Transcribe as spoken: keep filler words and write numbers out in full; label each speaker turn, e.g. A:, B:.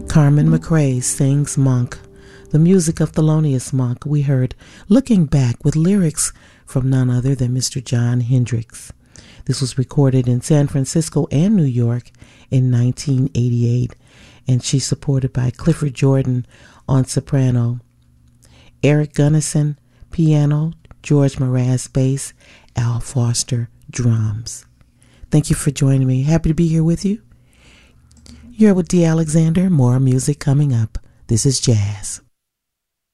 A: Carmen McRae sings Monk. The music of Thelonious Monk we heard Looking Back with lyrics from none other than Mister John Hendricks. This was recorded in San Francisco and New York in nineteen eighty-eight, and she's supported by Clifford Jordan on soprano, Eric Gunnison piano, George Mraz bass, Al Foster drums. Thank you for joining me. Happy to be here with you. You're with D. Alexander. More music coming up. This is Jazz.